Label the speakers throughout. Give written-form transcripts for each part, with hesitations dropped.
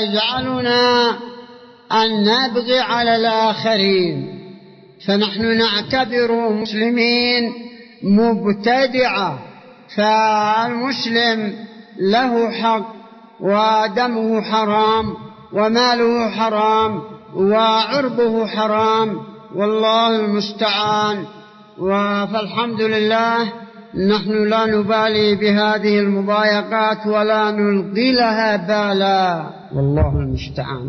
Speaker 1: يجعلنا أن نبغي على الآخرين، فنحن نعتبر مسلمين مبتدعة. فالمسلم له حق، ودمه حرام، وماله حرام، وعرضه حرام، والله المستعان. فالحمد لله نحن لا نبالي بهذه المضايقات ولا نلقي لها بالا، والله المستعان.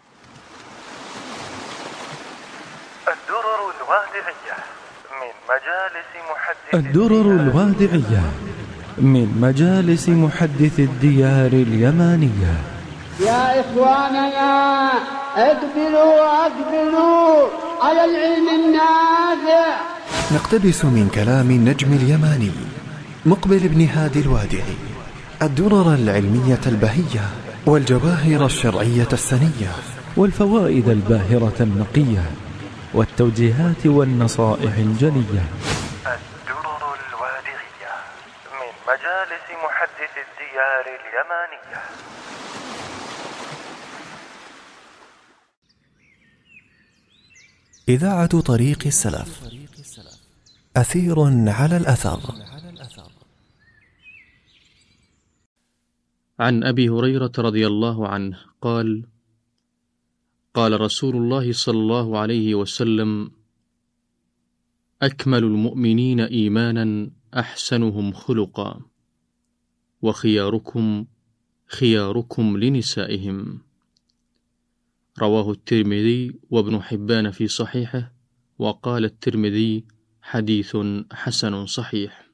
Speaker 2: الدرر الوادعية من مجالس محدث الديار اليمانية.
Speaker 1: يا إخواننا أقبلوا على العلم النافع.
Speaker 3: نقتبس من كلام النجم اليماني مقبل بن هادي الوادعي الدرر العلمية البهية والجواهر الشرعية السنية
Speaker 2: والفوائد الباهرة النقية والتوجيهات والنصائح الجلية.
Speaker 4: الدرر الوادعية من مجالس محدث الديار اليمانية.
Speaker 3: إذاعة طريق السلف، أثير على الأثر.
Speaker 5: عن أبي هريرة رضي الله عنه قال: قال رسول الله صلى الله عليه وسلم: أكمل المؤمنين إيمانا أحسنهم خلقا، وخياركم خياركم لنسائهم. رواه الترمذي وابن حبان في صحيحه، وقال الترمذي: حديث حسن صحيح.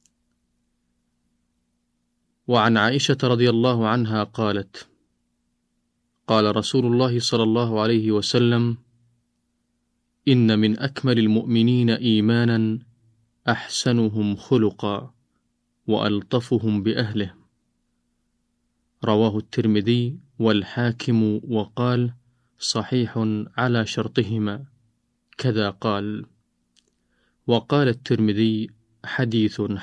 Speaker 5: وعن عائشة رضي الله عنها قالت: قال رسول الله صلى الله عليه وسلم: إن من أكمل المؤمنين إيمانا أحسنهم خلقا، وألطفهم بأهله. رواه الترمذي والحاكم، وقال: صحيح على شرطهما، كذا قال. وقال الترمذي: حديث